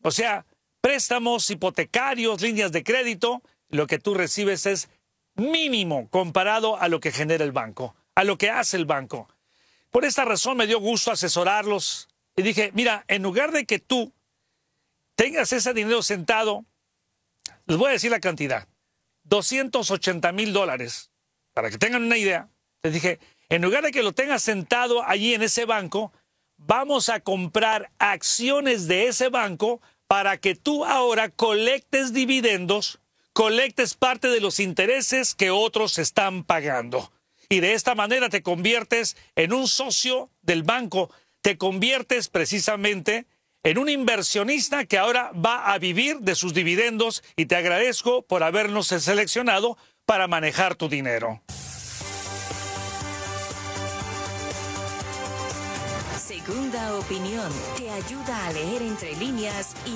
O sea, préstamos hipotecarios, líneas de crédito, lo que tú recibes es mínimo comparado a lo que genera el banco, a lo que hace el banco. Por esta razón me dio gusto asesorarlos y dije, mira, en lugar de que tú tengas ese dinero sentado, les voy a decir la cantidad, $280,000. Para que tengan una idea, les dije, en lugar de que lo tengas sentado allí en ese banco, vamos a comprar acciones de ese banco para que tú ahora colectes dividendos, colectes parte de los intereses que otros están pagando. Y de esta manera te conviertes en un socio del banco, te conviertes precisamente en un inversionista que ahora va a vivir de sus dividendos y te agradezco por habernos seleccionado para manejar tu dinero. Segunda opinión te ayuda a leer entre líneas y